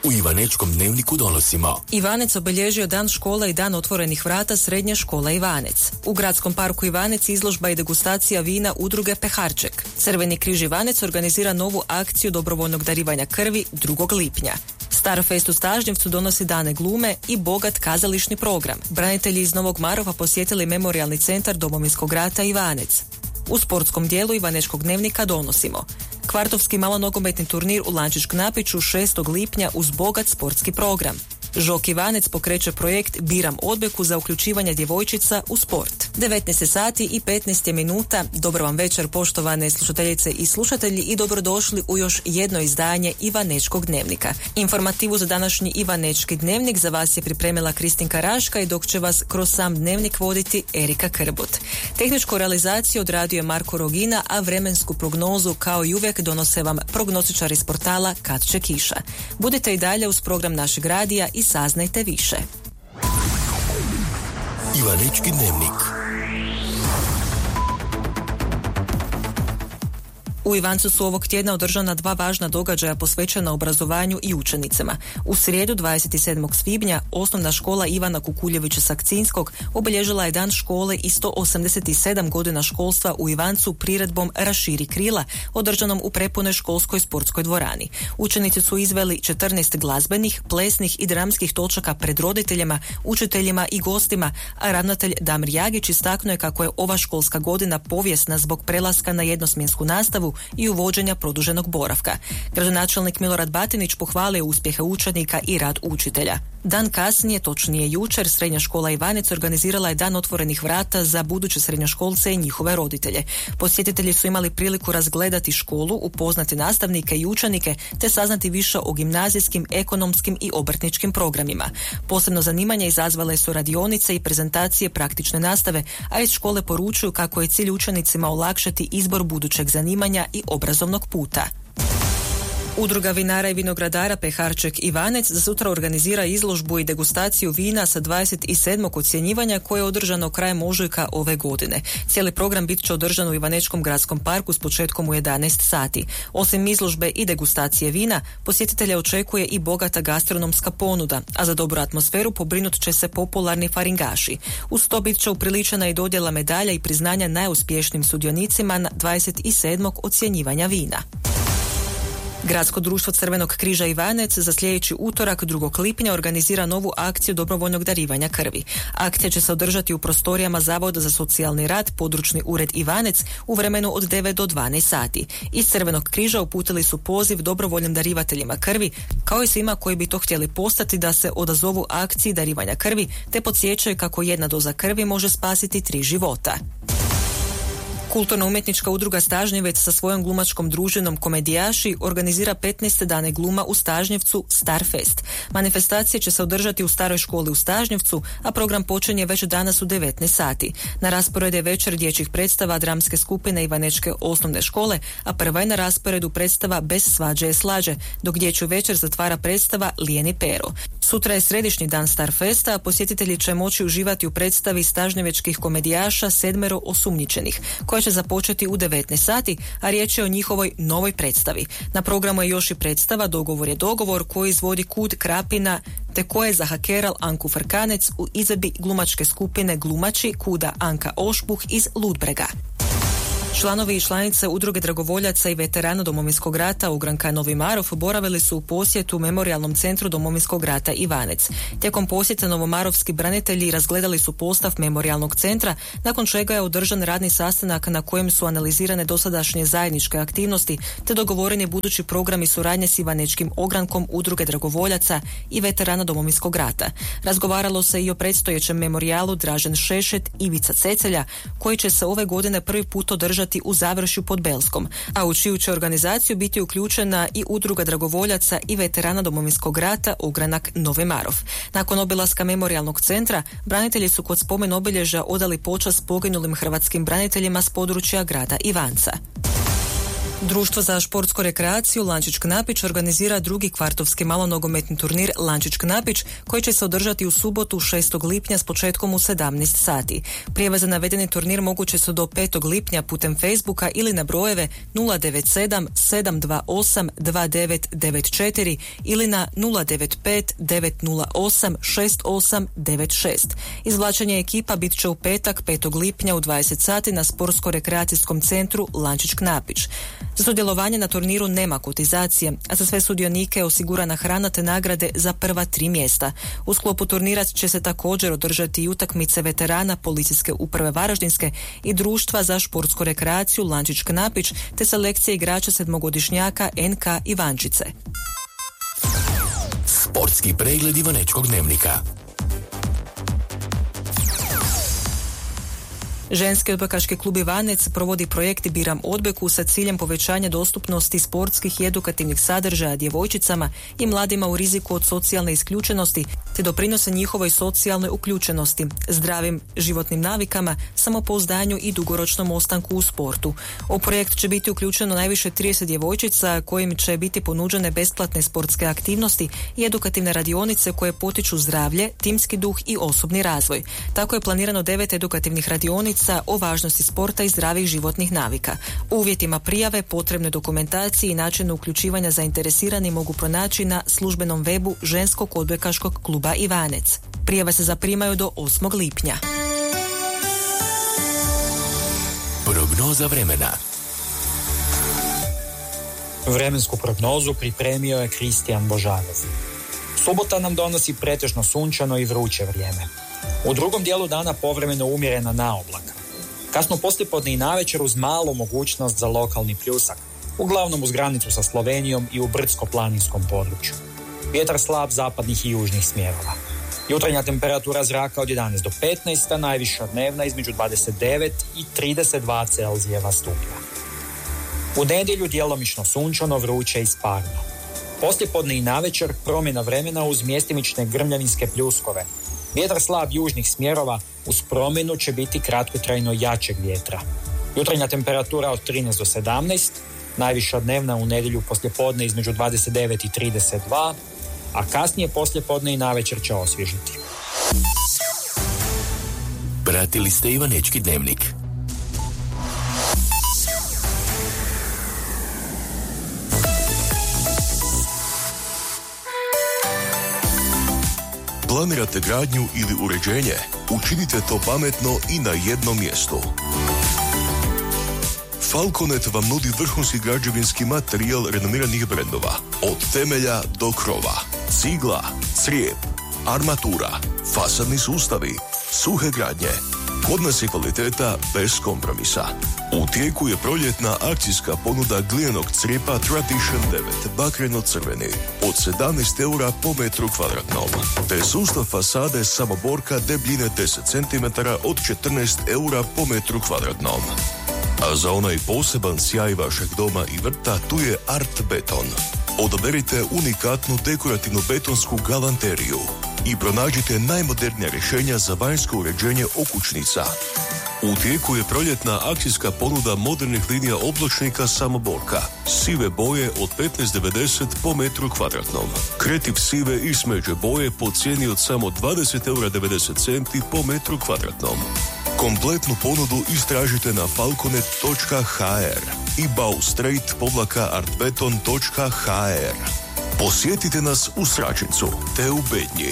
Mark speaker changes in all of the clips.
Speaker 1: U Ivanečkom dnevniku donosimo.
Speaker 2: Ivanec obilježio dan škola i dan otvorenih vrata Srednje škole Ivanec. U Gradskom parku Ivanec izložba i degustacija vina udruge Peharček. Crveni križ Ivanec organizira novu akciju dobrovoljnog darivanja krvi 2. lipnja. Starfest u Stažnjevcu donosi dane glume i bogat kazališni program. Branitelji iz Novog Marofa posjetili Memorijalni centar Domovinskog rata Ivanec. U sportskom dijelu Ivanečkog dnevnika donosimo kvartovski malonogometni turnir u Lančić-Knapiću 6. lipnja uz bogat sportski program. Žok Ivanec pokreće projekt Biram odbeku za uključivanje djevojčica u sport. 19 sati i 15 minuta. Dobro vam večer, poštovane slušateljice i slušatelji, i dobrodošli u još jedno izdanje Ivanečkog dnevnika. Informativu za današnji Ivanečki dnevnik za vas je pripremila Kristinka Raška i dok će vas kroz sam dnevnik voditi Erika Krbut. Tehničku realizaciju odradio je Marko Rogina, a vremensku prognozu kao i uvijek donose vam prognostičari iz portala Kad će kiša. Budite i dalje uz program našeg radija i saznajte više.
Speaker 1: Ivanečki dnevnik.
Speaker 2: U Ivancu su ovog tjedna održana 2 važna događaja posvećena obrazovanju i učenicima. U srijedu 27. svibnja osnovna škola Ivana Kukuljevića Sakcinskog obilježila je dan škole i 187 godina školstva u Ivancu priredbom Raširi krila, održanom u prepunoj školskoj sportskoj dvorani. Učenici su izveli 14 glazbenih, plesnih i dramskih točaka pred roditeljima, učiteljima i gostima, a ravnatelj Damir Jagić istaknuo je kako je ova školska godina povijesna zbog prelaska na jednosmjensku nastavu i uvođenja produženog boravka. Gradonačelnik Milorad Batinić pohvalio uspjehe učenika i rad učitelja. Dan kasnije, točnije jučer, Srednja škola Ivanec organizirala je dan otvorenih vrata za buduće srednjoškolce i njihove roditelje. Posjetitelji su imali priliku razgledati školu, upoznati nastavnike i učenike, te saznati više o gimnazijskim, ekonomskim i obrtničkim programima. Posebno zanimanje izazvale su radionice i prezentacije praktične nastave, a iz škole poručuju kako je cilj učenicima olakšati izbor budućeg zanimanja i obrazovnog puta. Udruga vinara i vinogradara Peharček Ivanec za sutra organizira izložbu i degustaciju vina sa 27. ocjenjivanja koje je održano krajem ožujka ove godine. Cijeli program bit će održan u Ivanečkom gradskom parku s početkom u 11 sati. Osim izložbe i degustacije vina, posjetitelja očekuje i bogata gastronomska ponuda, a za dobru atmosferu pobrinut će se popularni faringaši. Uz to bit će upriličena i dodjela medalja i priznanja najuspješnijim sudionicima na 27. ocjenjivanja vina. Gradsko društvo Crvenog križa Ivanec za sljedeći utorak 2. lipnja organizira novu akciju dobrovoljnog darivanja krvi. Akcija će se održati u prostorijama Zavoda za socijalni rad, područni ured Ivanec u vremenu od 9 do 12 sati. Iz Crvenog križa uputili su poziv dobrovoljnim darivateljima krvi, kao i svima koji bi to htjeli postati, da se odazovu akciji darivanja krvi, te podsjećaju kako jedna doza krvi može spasiti 3 života. Kulturno-umjetnička udruga Stažnjevec sa svojom glumačkom družinom Komedijaši organizira 15 dane gluma u Stažnjevcu Starfest. Manifestacija će se održati u staroj školi u Stažnjevcu, a program počinje već danas u 19 sati. Na rasporedu je večer dječjih predstava dramske skupine Ivanečke osnovne škole, a prva je na rasporedu predstava Bez svađe je slađe, dok dječju večer zatvara predstava Lijeni Pero. Sutra je središnji dan Starfesta, a posjetitelji će moći uživati u predstavi stažnjevečkih komedijaša 7 osumnjičenih, koja će započeti u 19 sati, a riječ je o njihovoj novoj predstavi. Na programu je još i predstava Dogovor je dogovor, koju izvodi Kud Krapina, te koje je zahakeral Anku Frkanec u izvedbi glumačke skupine Glumači Kuda Anka Ošbuh iz Ludbrega. Članovi i članice udruge dragovoljaca i veterana Domovinskog rata Ugranka Novi Marof boravili su u posjetu Memorijalnom centru Domovinskog rata Ivanec. Tijekom posjeta novomarovski branitelji razgledali su postav Memorijalnog centra, nakon čega je održan radni sastanak na kojem su analizirane dosadašnje zajedničke aktivnosti te dogovoreni budući programi suradnje s Ivanečkim ogrankom udruge dragovoljaca i veterana Domovinskog rata. Razgovaralo se i o predstojećem memorijalu Dražen Šešet Ivica Cecelja, koji će se ove godine prvi put održati u Završju pod Belskom, a u čiju će organizaciju biti uključena i udruga dragovoljaca i veterana Domovinskog rata Ogranak Novi Marof. Nakon obilaska memorijalnog centra, branitelji su kod spomen obilježja odali počast poginulim hrvatskim braniteljima s područja grada Ivanca. Društvo za športsku rekreaciju Lančić Knapić organizira drugi kvartovski malonogometni turnir Lančić Knapić koji će se održati u subotu 6. lipnja s početkom u 17 sati. Prijave za navedeni turnir moguće su do 5. lipnja putem Facebooka ili na brojeve 097 728 2994 ili na 095 908 6896. Izvlačenje ekipa bit će u petak 5. lipnja u 20 sati na sportsko-rekreacijskom centru Lančić Knapić. Za sudjelovanje na turniru nema kotizacije, a za sve sudionike je osigurana hrana te nagrade za prva 3 mjesta. U sklopu turnira će se također održati i utakmice veterana Policijske uprave Varaždinske i Društva za športsku rekreaciju Lančić Knapić te selekcija igrača sedmogodišnjaka NK Ivančice.
Speaker 1: Sportski pregled Ivanečkog dnevnika.
Speaker 2: Ženski odbojkaški klub Ivanec provodi projekt Biram odbojku sa ciljem povećanja dostupnosti sportskih i edukativnih sadržaja djevojčicama i mladima u riziku od socijalne isključenosti te doprinose njihovoj socijalnoj uključenosti, zdravim životnim navikama, samopouzdanju i dugoročnom ostanku u sportu. U projekt će biti uključeno najviše 30 djevojčica kojim će biti ponuđene besplatne sportske aktivnosti i edukativne radionice koje potiču zdravlje, timski duh i osobni razvoj. Tako je planirano 9 edukativnih radionica o važnosti sporta i zdravih životnih navika. U uvjetima prijave, potrebne dokumentacije i načinu uključivanja zainteresirani mogu pronaći na službenom webu Ženskog odbojkaškog kluba Ivanec. Prijave se zaprimaju do 8. lipnja.
Speaker 1: Prognoza vremena.
Speaker 3: Vremensku prognozu pripremio je Kristijan Božarov. Subota nam donosi pretežno sunčano i vruće vrijeme. U drugom dijelu dana povremeno umjerena naoblaka. Kasno poslijepodne i navečer uz malu mogućnost za lokalni pljusak, uglavnom uz granicu sa Slovenijom i u brdsko-planinskom području. Vjetar slab zapadnih i južnih smjerova. Jutarnja temperatura zraka od 11 do 15, a najviša dnevna između 29 i 32 Celzijeva stupnja. U nedjelju djelomično sunčano, vruće i sparno. Poslijepodne i navečer promjena vremena uz mjestimične grmljavinske pljuskove. Vjetar slab južnih smjerova, uz promjenu će biti kratkotrajno jačeg vjetra. Jutarnja temperatura od 13 do 17, najviša dnevna u nedjelju poslijepodne između 29 i 32, a kasnije poslijepodne i navečer će osvježiti.
Speaker 1: Pratili ste Ivanečki dnevnik.
Speaker 4: Planirate gradnju ili uređenje? Učinite to pametno i na jednom mjestu. Falconet vam nudi vrhunski građevinski materijal renomiranih brendova. Od temelja do krova. Cigla, crijep, armatura, fasadni sustavi, suhe gradnje. Kod nas je kvaliteta bez kompromisa. U tijeku je proljetna akcijska ponuda glijenog crijepa Tradition 9, bakreno-crveni, od 17 eura po metru kvadratnom. Te sustav fasade samoborka debljine 10 cm od 14 eura po metru kvadratnom. A za onaj poseban sjaj vašeg doma i vrta tu je Art Beton. Odaberite unikatnu dekorativnu betonsku galanteriju i pronađite najmodernija rješenja za vanjsko uređenje okućnica. U tijeku je proljetna akcijska ponuda modernih linija obločnika samoborka. Sive boje od 15,90 po metru kvadratnom. Kretiv sive i smeđe boje po cijeni od samo 20,90 eura po metru kvadratnom. Kompletnu ponudu istražite na falconet.hr i baustreit-artbeton.hr. Posjetite nas u Sračincu te u Bednji.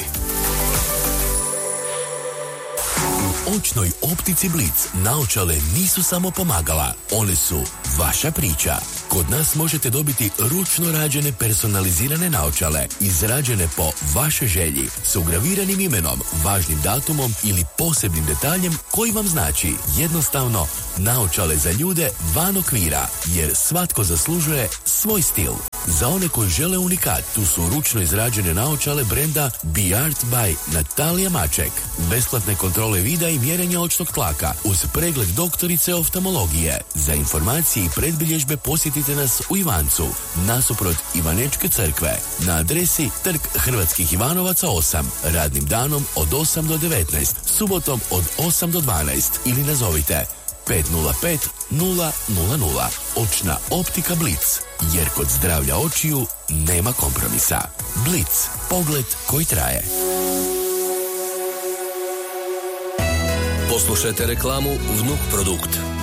Speaker 1: Očnoj optici Blic naočale nisu samo pomagala, one su vaša priča. Kod nas možete dobiti ručno rađene personalizirane naočale, izrađene po vašoj želji, s ugraviranim imenom, važnim datumom ili posebnim detaljem koji vam znači jednostavno naočale za ljude van okvira, jer svatko zaslužuje svoj stil. Za one koji žele unikat, tu su ručno izrađene naočale brenda Be Art by Natalija Maček. Besplatne kontrole vida i mjerenja očnog tlaka uz pregled doktorice oftalmologije. Za informacije i predbilježbe posjetite nas u Ivancu, nasuprot Ivanečke crkve, na adresi Trg Hrvatskih Ivanovaca 8, radnim danom od 8 do 19, subotom od 8 do 12 ili nazovite 505 000. Očna optika Blic, jer kod zdravlja očiju nema kompromisa. Blic, pogled koji traje.
Speaker 5: Poslušajte reklamu Vnuk produkt.